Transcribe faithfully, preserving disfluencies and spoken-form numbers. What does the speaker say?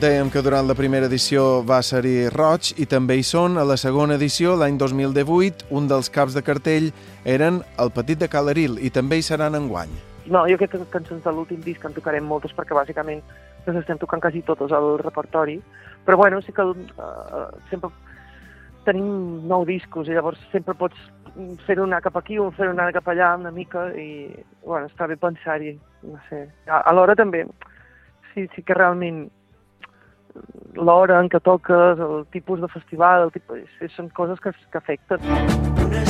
Dèiem que durant la primera edició va ser-hi Roig i també hi són a la segona edició, l'any dos mil divuit, un dels caps de cartell eren El Petit de Calaril i també hi seran enguany. No, jo crec que cançons de l'últim disc en tocarem moltes perquè bàsicament les estem tocant quasi totes al repertori, però bueno, sí que uh, sempre tenim nou discos i llavors sempre pots fer-ho anar cap aquí o fer-ho anar cap allà una mica i bueno, està bé pensar-hi, no sé. Alhora també, sí, sí que realment l'hora en què toques, el tipus de festival, el tipus, són coses que, que afecten.